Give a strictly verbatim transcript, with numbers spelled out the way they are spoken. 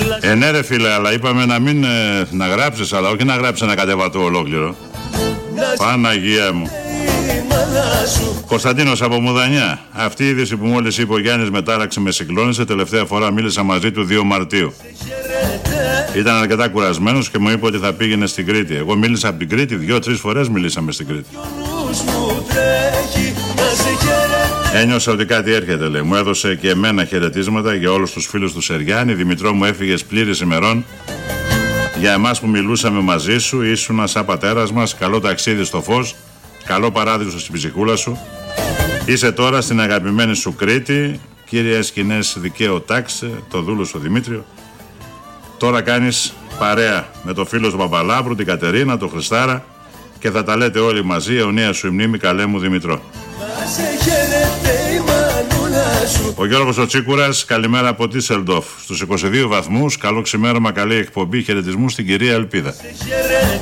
Ε, ναι ρε φίλε, αλλά είπαμε να μην ε, να γράψεις, αλλά όχι να γράψεις ένα κατεβατό ολόκληρο. Παναγία μου. Κωνσταντίνος από Μουδανιά. Αυτή η είδηση που μόλις είπε ο Γιάννης μετάραξε με συγκλώνησε. Τελευταία φορά μίλησα μαζί του δύο Μαρτίου. Ήταν αρκετά κουρασμένος και μου είπε ότι θα πήγαινε στην Κρήτη. Εγώ μίλησα από την Κρήτη, δύο-τρεις φορές μιλήσαμε στην Κρήτη. Ένιωσα ότι κάτι έρχεται, λέει. Μου έδωσε και εμένα χαιρετίσματα για όλους τους φίλους του Σεριάννη. Δημητρό μου, έφυγες πλήρης ημερών. Για εμάς που μιλούσαμε μαζί σου, ήσουνα σαν πατέρας μας. Καλό ταξίδι στο φως. Καλό παράδεισο στην ψυχούλα σου. Είσαι τώρα στην αγαπημένη σου Κρήτη. Κύριε Σκηνές δικαίο τάξε, το δούλο σου Δημήτριο. Τώρα κάνεις παρέα με το φίλο του Παπαλάβρου, την Κατερίνα, τον Χριστάρα και θα τα λέτε όλοι μαζί. Αιωνία σου η μνήμη, καλέ μου Δημητρό. Ο Γιώργος ο Τσίκουρας, καλημέρα από Τίσελντοφ. Στους είκοσι δύο βαθμούς, καλό ξημέρωμα, καλή εκπομπή, χαιρετισμού στην κυρία Ελπίδα.